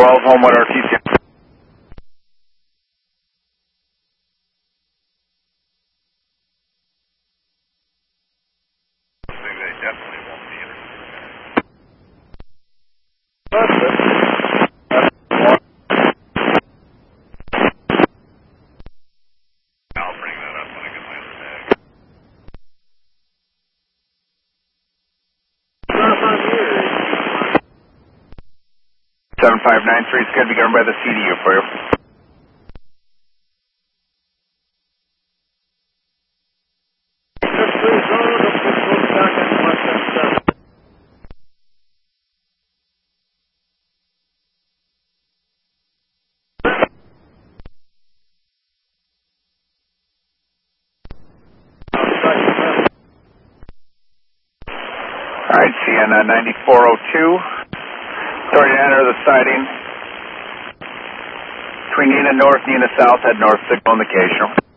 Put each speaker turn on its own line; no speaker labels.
12, Homewood RTC.
I'll bring that up when I get my other bag.
7593 is going to be governed by the CDU for you. Alright, CN 9402. Authority to enter the siding between Nina North, Nina South, head north, signal indication.